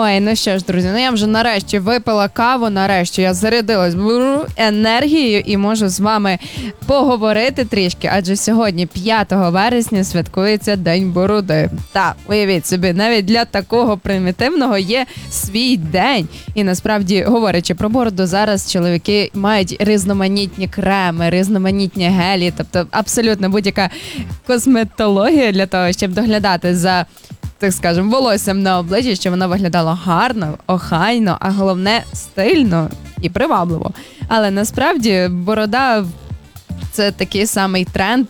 Ой, ну що ж, друзі, я вже нарешті випила каву, нарешті я зарядилась енергією і можу з вами поговорити трішки, адже сьогодні, 5 вересня, святкується День Бороди. Та, уявіть собі, навіть для такого примітивного є свій день. І насправді, говорячи про бороду, зараз чоловіки мають різноманітні креми, різноманітні гелі, тобто абсолютно будь-яка косметологія для того, щоб доглядати за, так скажемо, волоссям на обличчі, щоб воно виглядало гарно, охайно, а головне стильно і привабливо. Але насправді борода – це такий самий тренд,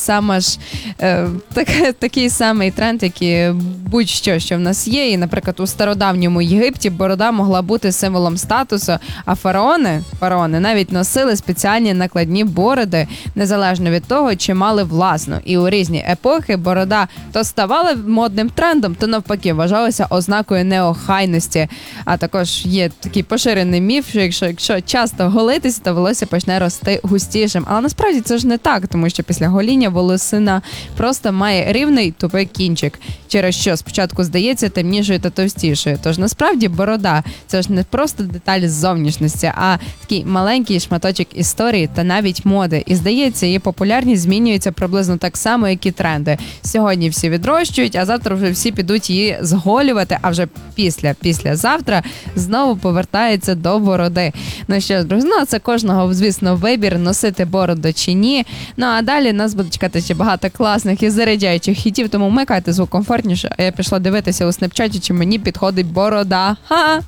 такий самий тренд, як і будь-що, що в нас є. І, наприклад, у стародавньому Єгипті борода могла бути символом статусу, а фараони навіть носили спеціальні накладні бороди, незалежно від того, чи мали власну. І у різні епохи борода то ставала модним трендом, то навпаки вважалася ознакою неохайності. А також є такий поширений міф, що якщо часто голитися, то волосся почне рости густішим. Але насправді це ж не так, тому що після гоління волосина просто має рівний тупий кінчик, через що спочатку здається темнішою та товстішою. Тож насправді борода – це ж не просто деталь зовнішності, а такий маленький шматочок історії та навіть моди. І здається, її популярність змінюється приблизно так само, як і тренди. Сьогодні всі відрощують, а завтра вже всі підуть її зголювати, а вже післязавтра знову повертається до бороди. Ну що ж, друзі, це кожного, звісно, вибір, носити бороду чи ні. Ну а далі нас буде чекати ще багато класних і заряджаючих хітів, тому вмикайте звук комфортніше, а я пішла дивитися у снапчаті, чи мені підходить борода. Ха!